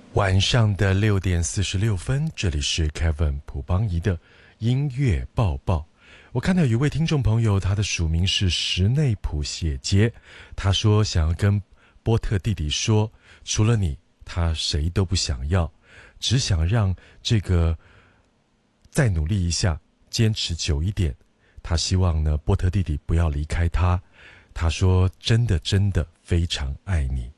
晚上的6:46，这里是 Kevin 朴邦仪的音乐报报。我看到有一位听众朋友，他的署名是石内浦写街，他说想要跟波特弟弟说，除了你，他谁都不想要，只想让这个再努力一下，坚持久一点。他希望呢，波特弟弟不要离开他。他说真的非常爱你。